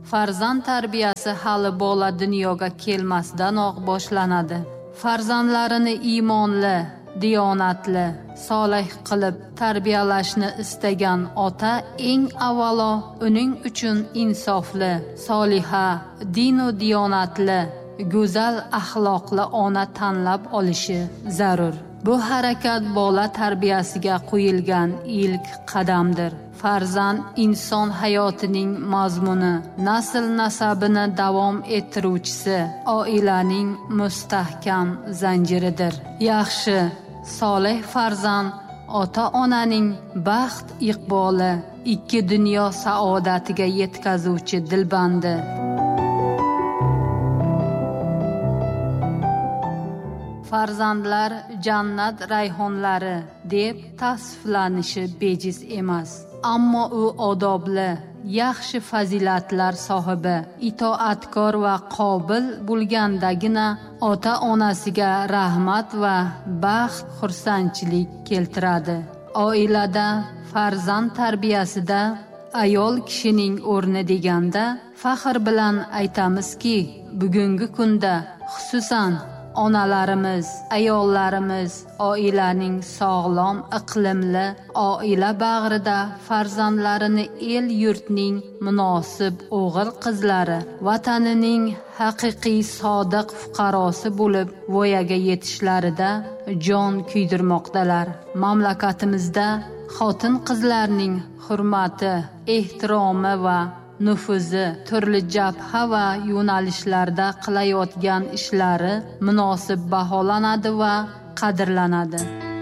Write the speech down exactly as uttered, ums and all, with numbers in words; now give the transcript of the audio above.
Farzand tarbiyasi hali bola dunyoga kelmasdanoq boshlanadi. Farzandlarini iymonli, diyonatli, solih qilib tarbiyalashni istagan ota eng avvalo uning uchun insofli, soliha, dinu diyonatli, go'zal axloqli ona tanlab olishi zarur. Bu harakat bola tarbiyasiga qo'yilgan ilk qadamdir. Farzand inson hayotining mazmuni, nasl nasabini davom ettiruvchisi, oilaning mustahkam zanjiridir. Yaxshi, solih farzand ota-onaning baxt iqboli, ikki dunyo saodatiga yetkazuvchi dilbandi. Farzandlar jannat rayhonlari deb tasflanishi bejiz emas. Ammo u odobli, yaxshi fazilatlar sohibi, itoatkor va qobil bo'lgandagina ota-onasiga rahmat va baxt, xursandchilik keltiradi. Oilada farzand tarbiyasida ayol kishining o'rni deganda faxr bilan aytamizki, bugungi kunda xususan onalarimiz, ayollarimiz oilaning sog'lom, iqlimli oila bag'rida farzandlarini el yurtning munosib o'g'il qizlari, vatanining haqiqiy sodiq fuqarosi bo'lib voyaga yetishlarida jon kuydirmoqdalar. Mamlakatimizda xotin qizlarning hurmati, ehtiromi va nufuzi turli jabha va yo'nalishlarda qilayotgan ishlari munosib baholanadi va qadrlanadi.